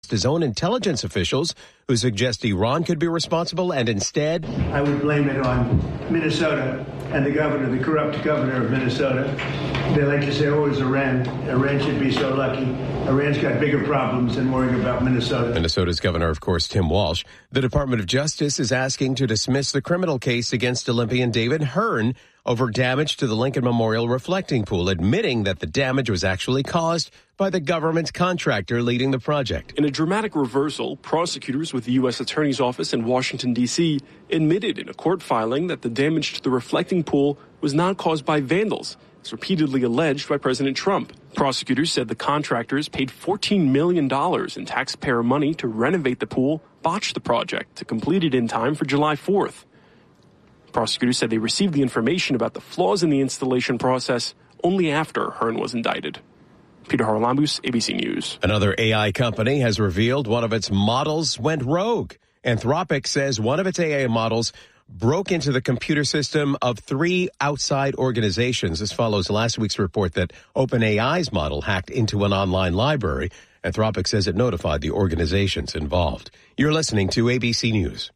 his own intelligence officials who suggest Iran could be responsible, and instead, I would blame it on Minnesota and the governor, the corrupt governor of Minnesota. They like to say, oh, it's Iran. Iran should be so lucky. Iran's got bigger problems than worrying about Minnesota. Minnesota's governor, of course, Tim Walsh. The Department of Justice is asking to dismiss the criminal case against Olympian David Hearn over damage to the Lincoln Memorial reflecting pool, admitting that the damage was actually caused by the government's contractor leading the project. In a dramatic reversal, prosecutors with the U.S. Attorney's Office in Washington, D.C. admitted in a court filing that the damage to the reflecting pool was not caused by vandals, as repeatedly alleged by President Trump. Prosecutors said the contractors paid $14 million in taxpayer money to renovate the pool, botched the project to complete it in time for July 4th. Prosecutors said they received the information about the flaws in the installation process only after Hearn was indicted. Peter Haralambous, ABC News. Another AI company has revealed one of its models went rogue. Anthropic says one of its AI models broke into the computer system of 3 outside organizations. This follows last week's report that OpenAI's model hacked into an online library. Anthropic says it notified the organizations involved. You're listening to ABC News.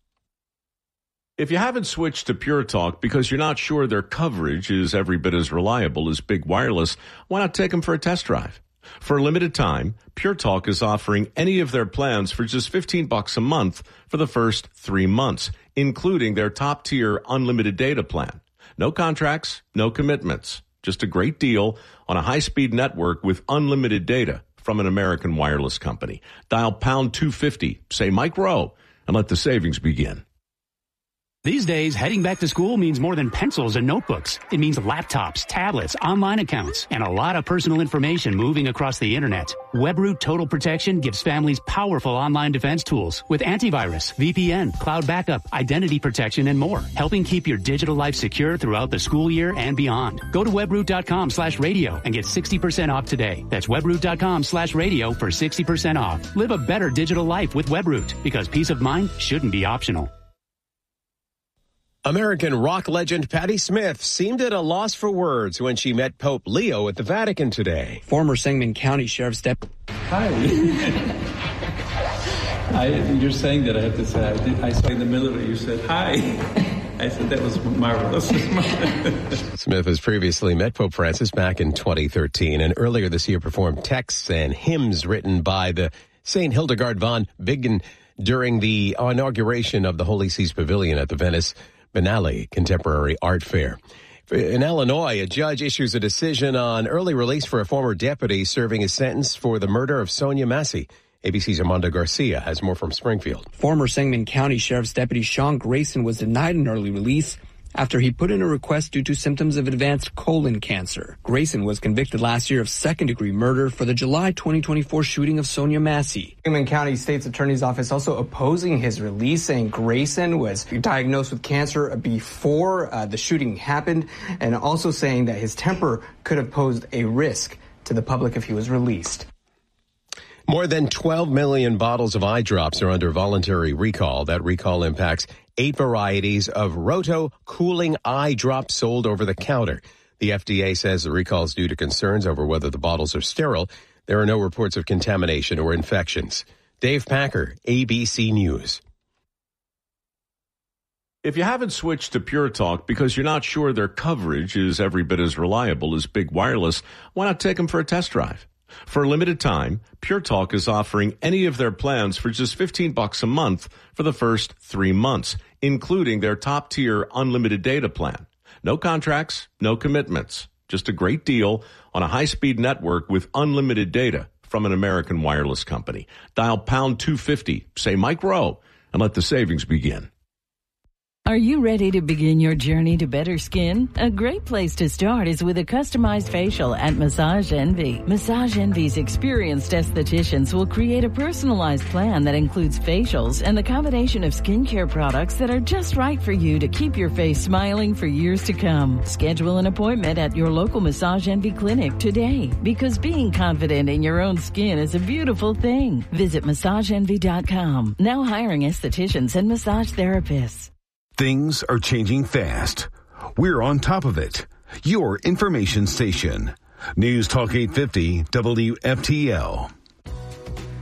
If you haven't switched to Pure Talk because you're not sure their coverage is every bit as reliable as Big Wireless, why not take them for a test drive? For a limited time, Pure Talk is offering any of their plans for just $15 a month for the first 3 months, including their top-tier unlimited data plan. No contracts, no commitments. Just a great deal on a high-speed network with unlimited data from an American wireless company. Dial pound 250, say Mike Rowe, and let the savings begin. These days, heading back to school means more than pencils and notebooks. It means laptops, tablets, online accounts, and a lot of personal information moving across the internet. WebRoot Total Protection gives families powerful online defense tools with antivirus, VPN, cloud backup, identity protection, and more, helping keep your digital life secure throughout the school year and beyond. Go to webroot.com/radio and get 60% off today. That's webroot.com/radio for 60% off. Live a better digital life with WebRoot, because peace of mind shouldn't be optional. American rock legend Patti Smith seemed at a loss for words when she met Pope Leo at the Vatican today. Former Sangamon County Sheriff's Deputy. Hi. You're saying that I have to say, I saw in the middle of it, you said, hi. I said, that was marvelous. Smith has previously met Pope Francis back in 2013, and earlier this year performed texts and hymns written by the St. Hildegard von Bingen during the inauguration of the Holy Seas Pavilion at the Venice Biennale Contemporary Art Fair. In Illinois, a judge issues a decision on early release for a former deputy serving his sentence for the murder of Sonia Massey. ABC's Armando Garcia has more from Springfield. Former Sangamon County Sheriff's Deputy Sean Grayson was denied an early release after he put in a request due to symptoms of advanced colon cancer. Grayson was convicted last year of second-degree murder for the July 2024 shooting of Sonia Massey. Sangamon County State's Attorney's Office also opposing his release, saying Grayson was diagnosed with cancer before the shooting happened, and also saying that his temper could have posed a risk to the public if he was released. More than 12 million bottles of eye drops are under voluntary recall. That recall impacts 8 varieties of Roto cooling eye drops sold over the counter. The FDA says the recall is due to concerns over whether the bottles are sterile. There are no reports of contamination or infections. Dave Packer, ABC News. If you haven't switched to Pure Talk because you're not sure their coverage is every bit as reliable as Big Wireless, why not take them for a test drive? For a limited time, Pure Talk is offering any of their plans for just $15 a month for the first 3 months, including their top-tier unlimited data plan. No contracts, no commitments. Just a great deal on a high-speed network with unlimited data from an American wireless company. Dial pound 250, say Mike Rowe, and let the savings begin. Are you ready to begin your journey to better skin? A great place to start is with a customized facial at Massage Envy. Massage Envy's experienced estheticians will create a personalized plan that includes facials and the combination of skincare products that are just right for you to keep your face smiling for years to come. Schedule an appointment at your local Massage Envy clinic today, because being confident in your own skin is a beautiful thing. Visit MassageEnvy.com. Now hiring estheticians and massage therapists. Things are changing fast. We're on top of it. Your information station. News Talk 850 WFTL.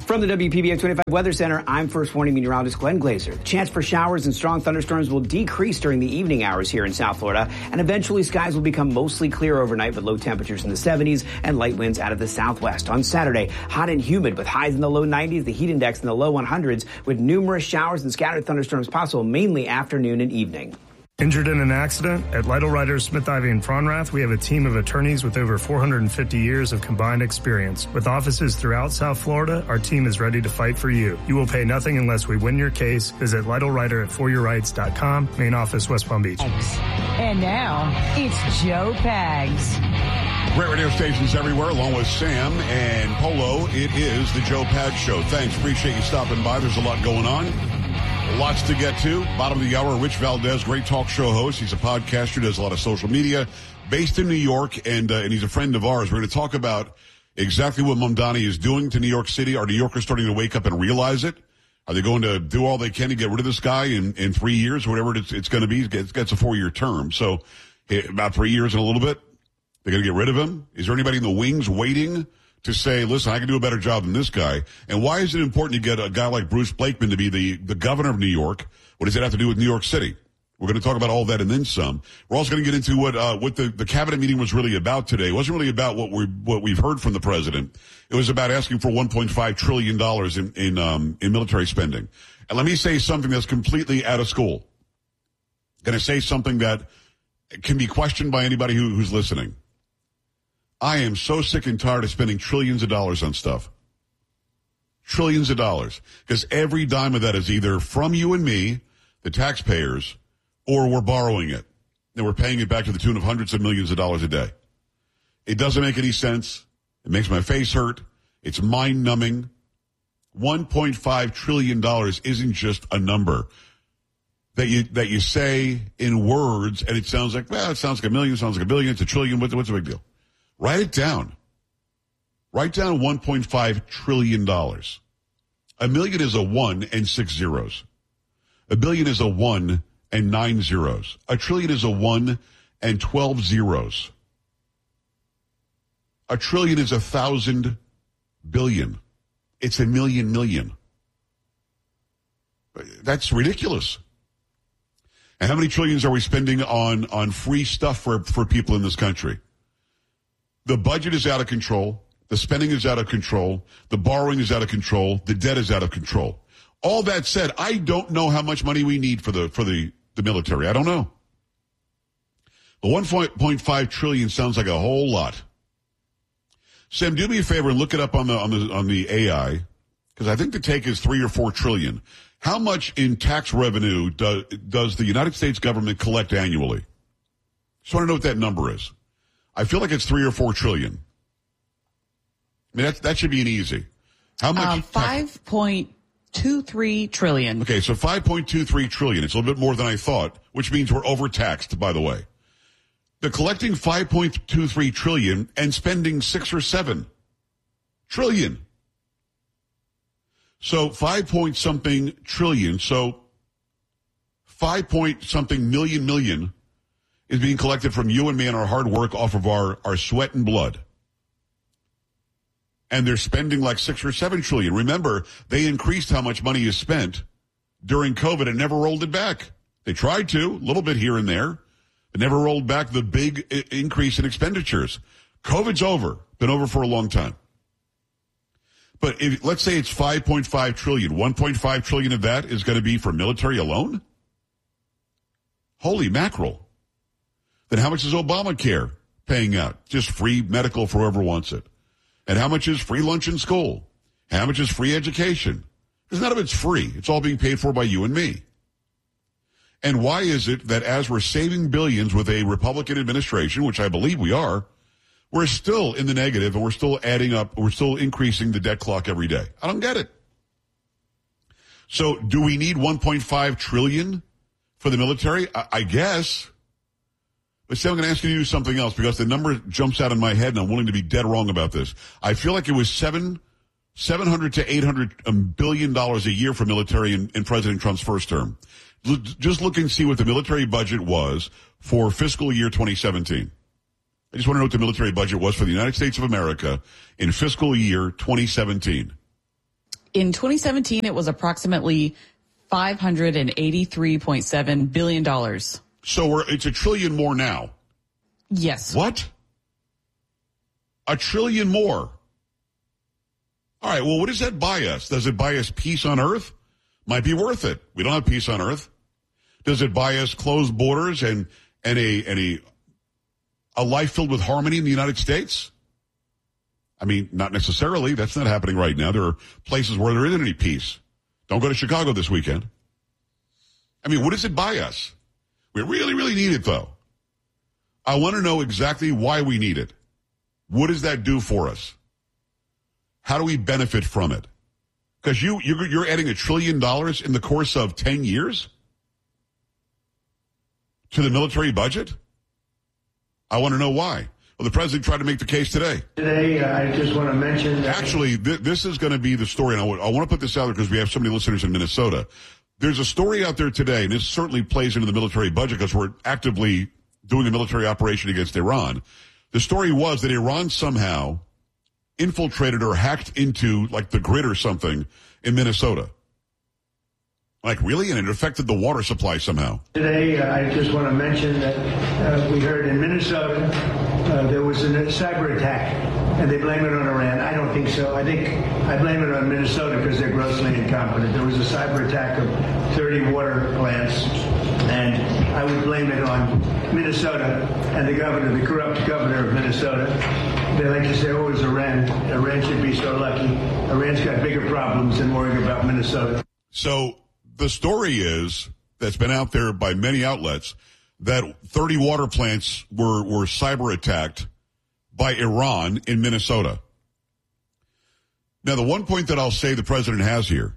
From the WPBF 25 Weather Center, I'm First Warning Meteorologist Glenn Glazer. The chance for showers and strong thunderstorms will decrease during the evening hours here in South Florida, and eventually skies will become mostly clear overnight with low temperatures in the 70s and light winds out of the southwest. On Saturday, hot and humid with highs in the low 90s, the heat index in the low 100s, with numerous showers and scattered thunderstorms possible mainly afternoon and evening. Injured in an accident? At Lytle Writers, Smith, Ivy, and Fronrath, we have a team of attorneys with over 450 years of combined experience. With offices throughout South Florida, our team is ready to fight for you. You will pay nothing unless we win your case. Visit LytleWriter at foryourrights.com, main office, West Palm Beach. And now, it's Joe Pags. Great radio stations everywhere, along with Sam and Polo. It is the Joe Pags Show. Thanks. Appreciate you stopping by. There's a lot going on. Lots to get to. Bottom of the hour, Rich Valdez, great talk show host. He's a podcaster, does a lot of social media, based in New York, and he's a friend of ours. We're going to talk about exactly what Mamdani is doing to New York City. Are New Yorkers starting to wake up and realize it? Are they going to do all they can to get rid of this guy in 3 years, whatever it's going to be? It's a 4-year term. So about 3 years and a little bit, they're going to get rid of him. Is there anybody in the wings waiting to say, listen, I can do a better job than this guy? And why is it important to get a guy like Bruce Blakeman to be the governor of New York? What does it have to do with New York City? We're going to talk about all that and then some. We're also going to get into what the cabinet meeting was really about today. It wasn't really about what we've heard from the president. It was about asking for $1.5 trillion in military spending. And let me say something that's completely out of school. Going to say something that can be questioned by anybody who's listening. I am so sick and tired of spending trillions of dollars on stuff. Trillions of dollars. Because every dime of that is either from you and me, the taxpayers, or we're borrowing it. And we're paying it back to the tune of hundreds of millions of dollars a day. It doesn't make any sense. It makes my face hurt. It's mind-numbing. $1.5 trillion isn't just a number that you say in words, and it sounds like, well, it sounds like $1 million, sounds like $1 billion, it's $1 trillion. What's the big deal? Write it down. Write down $1.5 trillion. $1 million is a 1 and 6 zeros. $1 billion is a 1 and 9 zeros. $1 trillion is a 1 and 12 zeros. $1 trillion is 1,000 billion. It's a million. That's ridiculous. And how many trillions are we spending on free stuff for people in this country? The budget is out of control. The spending is out of control. The borrowing is out of control. The debt is out of control. All that said, I don't know how much money we need for the military. I don't know. The 1.5 trillion sounds like a whole lot. Sam, do me a favor and look it up on the AI, because I think the take is 3 or 4 trillion. How much in tax revenue does the United States government collect annually? Just want to know what that number is. I feel like it's 3 or 4 trillion. I mean, that should be an easy. How much? 5.23 trillion. Okay, so 5.23 trillion. It's a little bit more than I thought, which means we're overtaxed, by the way. They're collecting 5.23 trillion and spending 6 or 7 trillion. So 5-point-something trillion, so 5-point-something million is being collected from you and me and our hard work off of our sweat and blood. And they're spending like 6 or 7 trillion. Remember, they increased how much money is spent during COVID and never rolled it back. They tried to, a little bit here and there, but never rolled back the big increase in expenditures. COVID's over, been over for a long time. But let's say it's 5.5 trillion. 1.5 trillion of that is going to be for military alone? Holy mackerel. Then how much is Obamacare paying out? Just free medical for whoever wants it. And how much is free lunch in school? How much is free education? Because none of it's free. It's all being paid for by you and me. And why is it that as we're saving billions with a Republican administration, which I believe we are, we're still in the negative and we're still adding up, we're still increasing the debt clock every day? I don't get it. So do we need 1.5 trillion for the military? I guess. But see, I'm going to ask you to do something else because the number jumps out in my head and I'm willing to be dead wrong about this. I feel like it was $700 to $800 billion a year for military in President Trump's first term. Just look and see what the military budget was for fiscal year 2017. I just want to know what the military budget was for the United States of America in fiscal year 2017. In 2017, it was approximately $583.7 billion. So it's $1 trillion more now? Yes. What? $1 trillion more? All right, well, what does that buy us? Does it buy us peace on earth? Might be worth it. We don't have peace on earth. Does it buy us closed borders and a life filled with harmony in the United States? I mean, not necessarily. That's not happening right now. There are places where there isn't any peace. Don't go to Chicago this weekend. I mean, what does it buy us? We really, really need it, though. I want to know exactly why we need it. What does that do for us? How do we benefit from it? Because you're adding $1 trillion in the course of 10 years to the military budget? I want to know why. Well, the president tried to make the case today. Today, I just want to mention that... Actually, this is going to be the story, and I want to put this out there because we have so many listeners in Minnesota. There's a story out there today, and this certainly plays into the military budget because we're actively doing a military operation against Iran. The story was that Iran somehow infiltrated or hacked into, like, the grid or something in Minnesota. Like, really? And it affected the water supply somehow. Today, I just want to mention that we heard in Minnesota there was a cyber attack, and they blame it on Iran. I don't think so. I blame it on Minnesota because they're grossly incompetent. There was a cyber attack of 30 water plants, and I would blame it on Minnesota and the governor, the corrupt governor of Minnesota. They like to say, oh, it was Iran. Iran should be so lucky. Iran's got bigger problems than worrying about Minnesota. So the story is, that's been out there by many outlets, that 30 water plants were cyber attacked by Iran in Minnesota. Now, the one point that I'll say the president has here,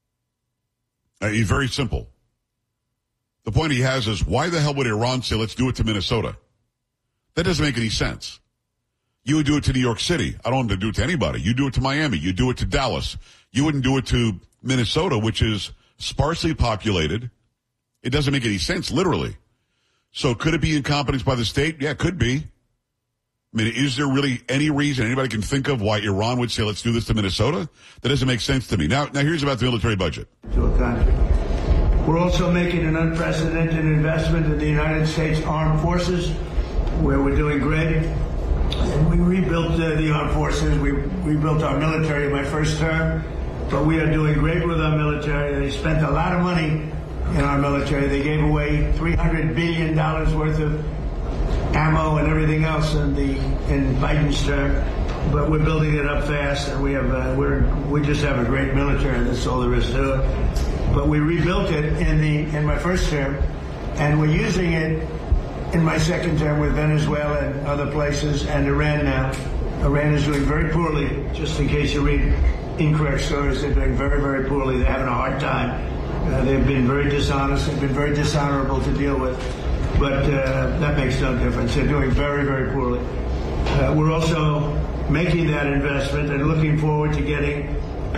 is very simple. The point he has is, why the hell would Iran say, let's do it to Minnesota? That doesn't make any sense. You would do it to New York City. I don't want to do it to anybody. You do it to Miami. You do it to Dallas. You wouldn't do it to Minnesota, which is sparsely populated. It doesn't make any sense, literally. So could it be incompetence by the state? Yeah, it could be. I mean, is there really any reason anybody can think of why Iran would say, let's do this to Minnesota? That doesn't make sense to me. Now here's about the military budget. To a country. We're also making an unprecedented investment in the United States Armed Forces, where we're doing great. And we rebuilt the armed forces. We rebuilt our military in my first term. But we are doing great with our military. They spent a lot of money in our military. They gave away $300 billion worth of ammo and everything else in Biden's term. But we're building it up fast, and we just have a great military. That's all there is to it. But we rebuilt it in my first term, and we're using it in my second term with Venezuela and other places, and Iran now. Iran is doing very poorly. Just in case you read incorrect stories, they're doing very, very poorly. They're having a hard time. They've been very dishonest. They've been very dishonorable to deal with. But that makes no difference. They're doing very, very poorly. We're also making that investment and looking forward to getting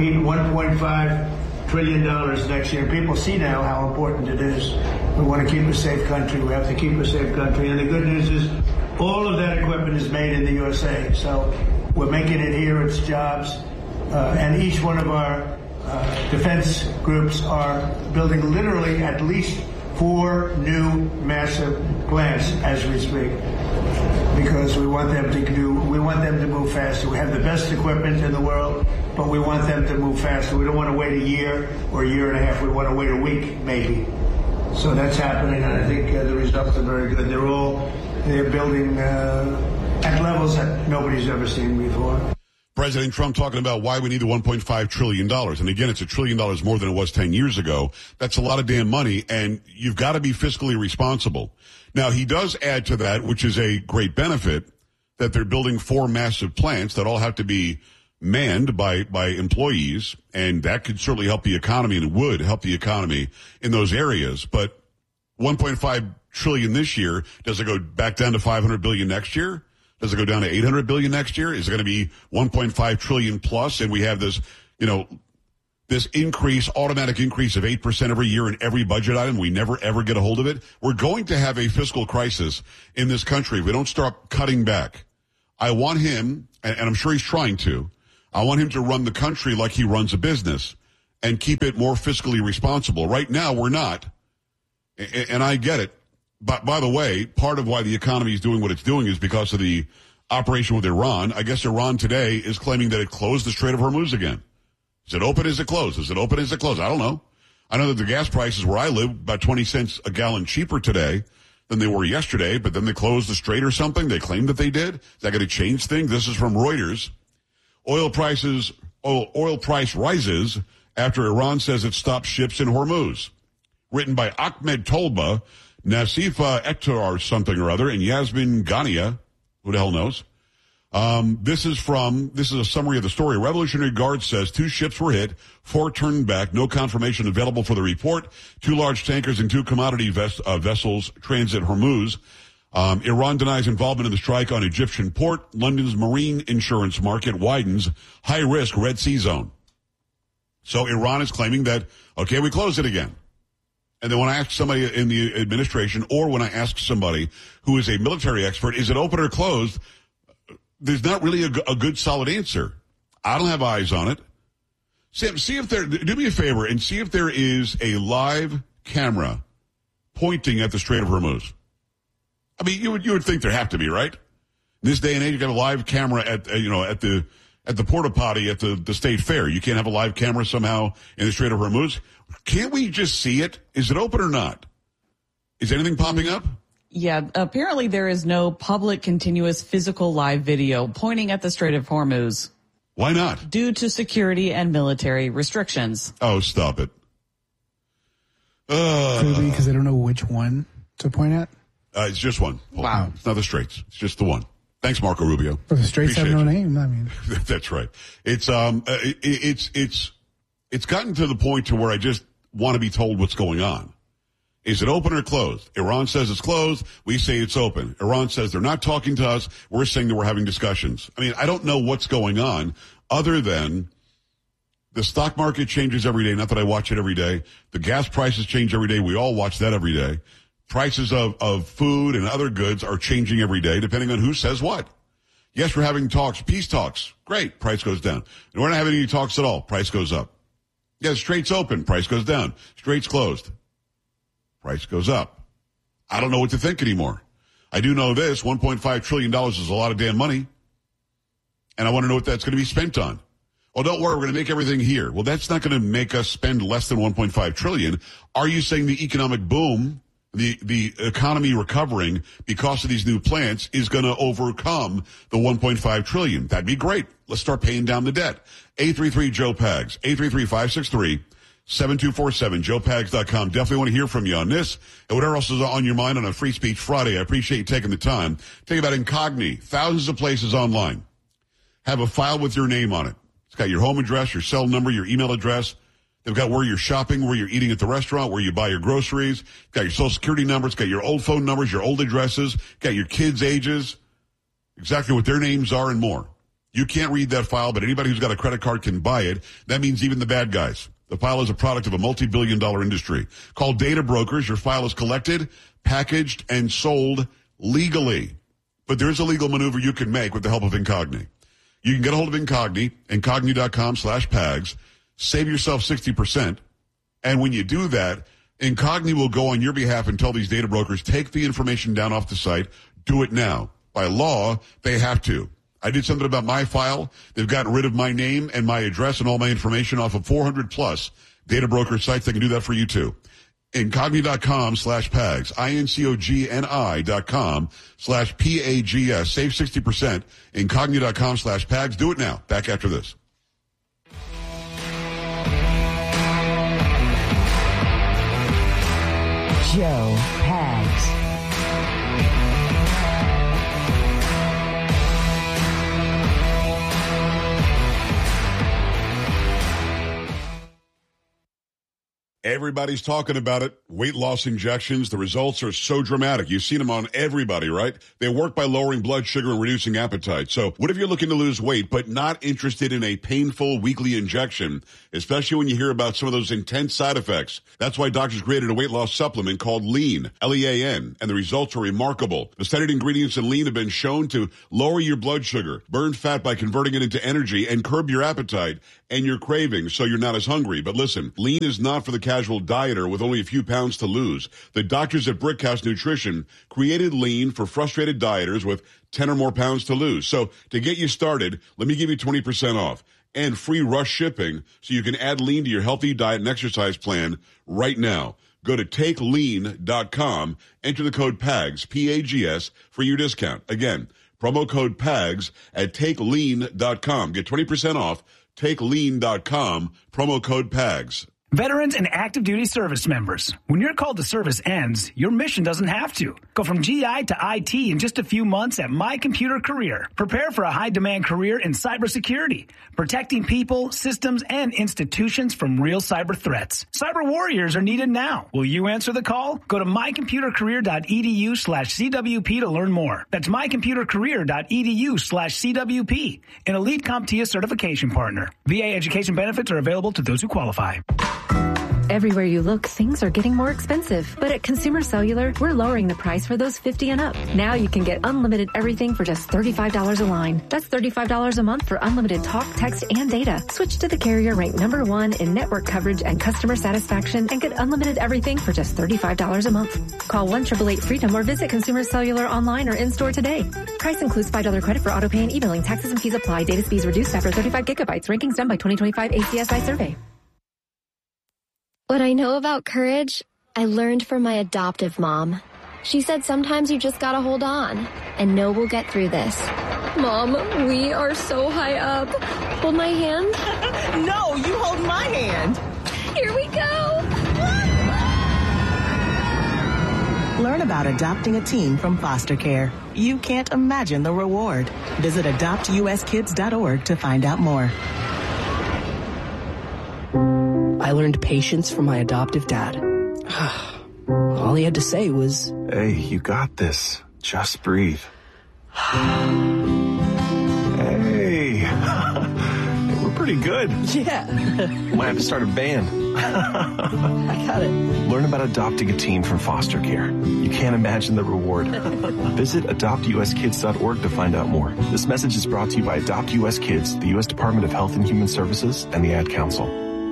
$1.5 trillion next year. People see now how important it is. We want to keep a safe country. We have to keep a safe country. And the good news is all of that equipment is made in the USA. So we're making it here. It's jobs. And each one of our defense groups are building literally at least 4 new massive plants as we speak, because we want them to move faster. We have the best equipment in the world, but we want them to move faster. We don't want to wait a year or a year and a half. We want to wait a week, maybe. So that's happening, and I think the results are very good. They're building at levels that nobody's ever seen before. President Trump talking about why we need the $1.5 trillion. And again, it's $1 trillion more than it was 10 years ago. That's a lot of damn money, and you've got to be fiscally responsible. Now, he does add to that, which is a great benefit, that they're building 4 massive plants that all have to be manned by employees, and that could certainly help the economy and would help the economy in those areas. But $1.5 trillion this year, does it go back down to $500 billion next year? Does it go down to $800 billion next year? Is it going to be $1.5 trillion plus? And we have this, this automatic increase of 8% every year in every budget item. We never, ever get a hold of it. We're going to have a fiscal crisis in this country if we don't start cutting back. I want him, and I'm sure he's trying to, I want him to run the country like he runs a business and keep it more fiscally responsible. Right now, we're not. And I get it. But by the way, part of why the economy is doing what it's doing is because of the operation with Iran. I guess Iran today is claiming that it closed the Strait of Hormuz again. Is it open? Is it closed? Is it open? Is it closed? I don't know. I know that the gas prices where I live, about 20 cents a gallon cheaper today than they were yesterday, but then they closed the strait or something. They claim that they did. Is that going to change things? This is from Reuters. Oil price rises after Iran says it stopped ships in Hormuz. Written by Ahmed Tolba, Nasifa Ektar or something or other, and Yasmin Ghania. Who the hell knows? This is a summary of the story. Revolutionary Guard says 2 ships were hit, 4 turned back, no confirmation available for the report. 2 large tankers and 2 commodity vessels transit Hormuz. Iran denies involvement in the strike on Egyptian port. London's marine insurance market widens. High risk Red Sea zone. So Iran is claiming that, okay, we closed it again. And then when I ask somebody in the administration or when I ask somebody who is a military expert, is it open or closed? There's not really a good solid answer. I don't have eyes on it. Sam, do me a favor and see if there is a live camera pointing at the Strait of Hormuz. I mean, you would think there have to be, right? In this day and age, you got a live camera at the porta potty at the state fair. You can't have a live camera somehow in the Strait of Hormuz. Can't we just see it? Is it open or not? Is anything popping up? Yeah, apparently there is no public continuous physical live video pointing at the Strait of Hormuz. Why not? Due to security and military restrictions. Oh, stop it. Could it be because they don't know which one to point at? It's just one. Wow. It's not the Straits. It's just the one. Thanks, Marco Rubio. But the Straits have no name. I mean, that's right. It's gotten to the point to where I just want to be told what's going on. Is it open or closed? Iran says it's closed. We say it's open. Iran says they're not talking to us. We're saying that we're having discussions. I mean, I don't know what's going on other than the stock market changes every day. Not that I watch it every day. The gas prices change every day. We all watch that every day. Prices of food and other goods are changing every day depending on who says what. Yes, we're having talks, peace talks. Great. Price goes down. And we're not having any talks at all. Price goes up. Yeah, strait's open. Price goes down. Strait's closed. Price goes up. I don't know what to think anymore. I do know this. $1.5 trillion is a lot of damn money. And I want to know what that's going to be spent on. Oh, don't worry. We're going to make everything here. Well, that's not going to make us spend less than $1.5 trillion. Are you saying the economic boom, the economy recovering because of these new plants is going to overcome the $1.5 trillion? That'd be great. Let's start paying down the debt. 833-JOE-PAGS. 833-563-7247. JoePags.com. Definitely want to hear from you on this and whatever else is on your mind on a Free Speech Friday. I appreciate you taking the time. Think about Incogni. Thousands of places online have a file with your name on it. It's got your home address, your cell number, your email address. They've got where you're shopping, where you're eating at the restaurant, where you buy your groceries. It's got your social security numbers. It's got your old phone numbers, your old addresses. It's got your kids' ages, exactly what their names are and more. You can't read that file, but anybody who's got a credit card can buy it. That means even the bad guys. The file is a product of a multi-billion-dollar industry. Called Data Brokers. Your file is collected, packaged, and sold legally. But there is a legal maneuver you can make with the help of Incogni. You can get a hold of Incogni, incogni.com/PAGS. Save yourself 60%. And when you do that, Incogni will go on your behalf and tell these data brokers, take the information down off the site. Do it now. By law, they have to. I did something about my file. They've gotten rid of my name and my address and all my information off of 400 plus data broker sites. They can do that for you too. Incogni.com/PAGS. INCOGNI.com/PAGS. Save 60%. Incogni.com/PAGS. Do it now. Back after this. Joe Pags. Everybody's talking about it. Weight loss injections. The results are so dramatic. You've seen them on everybody, right? They work by lowering blood sugar and reducing appetite. So what if you're looking to lose weight but not interested in a painful weekly injection, especially when you hear about some of those intense side effects? That's why doctors created a weight loss supplement called Lean, L-E-A-N, and the results are remarkable. The studied ingredients in Lean have been shown to lower your blood sugar, burn fat by converting it into energy, and curb your appetite and your cravings so you're not as hungry. But listen, Lean is not for the casual dieter with only a few pounds to lose. The doctors at Brickhouse Nutrition created Lean for frustrated dieters with 10 or more pounds to lose. So to get you started, let me give you 20% off and free rush shipping so you can add Lean to your healthy diet and exercise plan right now. Go to takelean.com, enter the code PAGS, P-A-G-S, for your discount. Again, promo code PAGS at takelean.com. Get 20% off. TakeLean.com, promo code PAGS. Veterans and active duty service members, when your call to service ends, your mission doesn't have to. Go from GI to IT in just a few months at My Computer Career. Prepare for a high-demand career in cybersecurity, protecting people, systems, and institutions from real cyber threats. Cyber warriors are needed now. Will you answer the call? Go to mycomputercareer.edu/CWP to learn more. That's mycomputercareer.edu/CWP, an elite CompTIA certification partner. VA education benefits are available to those who qualify. Everywhere you look, things are getting more expensive. But at Consumer Cellular, we're lowering the price for those 50 and up. Now you can get unlimited everything for just $35 a line. That's $35 a month for unlimited talk, text, and data. Switch to the carrier ranked #1 in network coverage and customer satisfaction and get unlimited everything for just $35 a month. Call 1-888-FREEDOM or visit Consumer Cellular online or in-store today. Price includes $5 credit for auto pay and e-billing. Taxes and fees apply. Data speeds reduced after 35 gigabytes. Rankings done by 2025 ACSI survey. What I know about courage, I learned from my adoptive mom. She said sometimes you just gotta hold on and know we'll get through this. Mom, we are so high up. Hold my hand. No, you hold my hand. Here we go. Learn about adopting a teen from foster care. You can't imagine the reward. Visit adoptuskids.org to find out more. I learned patience from my adoptive dad. All he had to say was, "Hey, you got this. Just breathe." Hey, we're pretty good. Yeah. Might have to start a band. I got it. Learn about adopting a teen from foster care. You can't imagine the reward. Visit adoptuskids.org to find out more. This message is brought to you by Adopt U.S. Kids, the U.S. Department of Health and Human Services, and the Ad Council.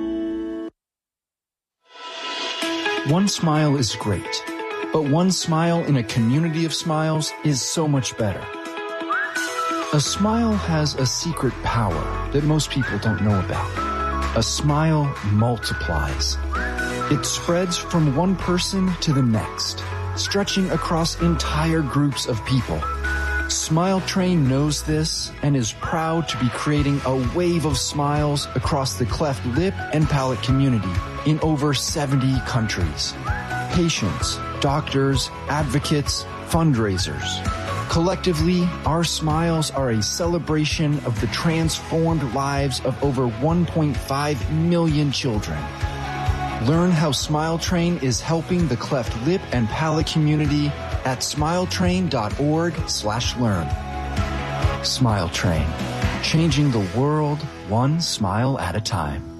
One smile is great, but one smile in a community of smiles is so much better. A smile has a secret power that most people don't know about. A smile multiplies. It spreads from one person to the next, stretching across entire groups of people. Smile Train knows this and is proud to be creating a wave of smiles across the cleft lip and palate community in over 70 countries. Patients, doctors, advocates, fundraisers. Collectively, our smiles are a celebration of the transformed lives of over 1.5 million children. Learn how Smile Train is helping the cleft lip and palate community at smiletrain.org/learn. Smile Train, changing the world one smile at a time.